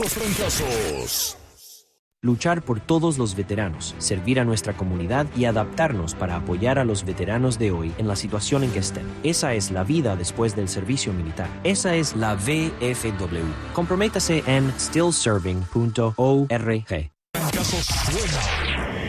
los trancazos. Luchar por todos los veteranos, servir a nuestra comunidad y adaptarnos para apoyar a los veteranos de hoy en la situación en que estén. Esa es la vida después del servicio militar. Esa es la VFW. Comprométase en stillserving.org. Trancazos suena.